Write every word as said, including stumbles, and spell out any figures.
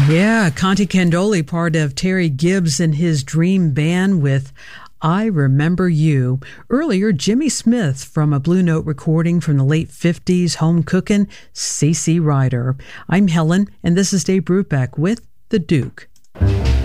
Yeah, Conte Candoli, part of Terry Gibbs and his Dream Band with I Remember You. Earlier, Jimmy Smith from a Blue Note recording from the late fifties, Home Cookin', C C Ryder. I'm Helen, and this is Dave Brubeck with The Duke.